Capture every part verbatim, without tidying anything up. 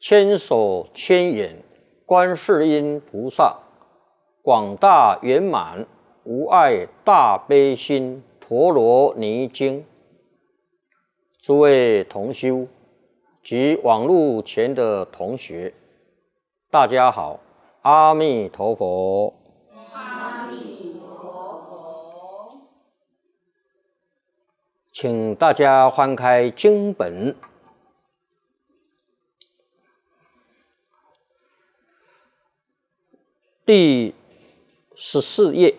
千手千眼观世音菩萨，广大圆满无碍大悲心陀罗尼经。诸位同修及网络前的同学，大家好，阿弥陀佛。 阿弥陀佛。 请大家翻开经本第十四页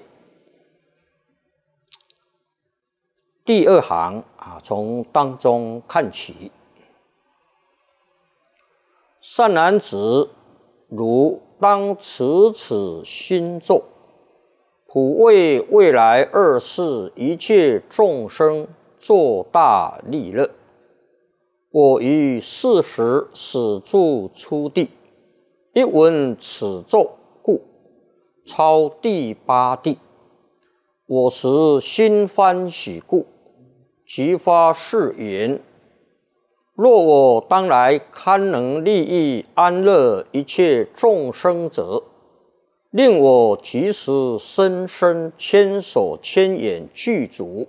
第二行啊，从当中看起。善男子，汝当持此心咒，普为未来二世一切众生作大利乐。我于是时始住初地，一闻此咒故，超第八地。我时心欢喜故，即发誓言：若我当来堪能利益安乐一切众生者，令我即时身身千手千眼具足。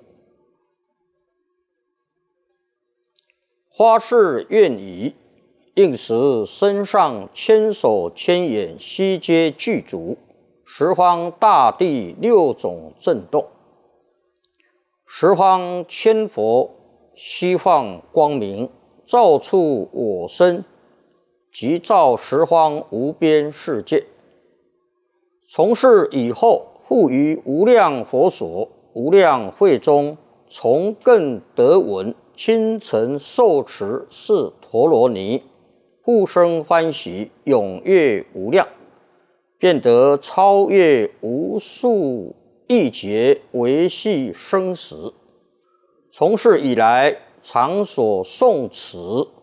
发誓愿已，应时身上千手千眼悉皆具足，十方大地六种震动，十方千佛悉放光明，照出我身，即照十方无边世界。从是以后，复于无量佛所、无量会中，从更得闻亲承受持是陀罗尼，复生欢喜，踊跃无量，便得超越无数亿劫维系生死。从是以来，常所诵持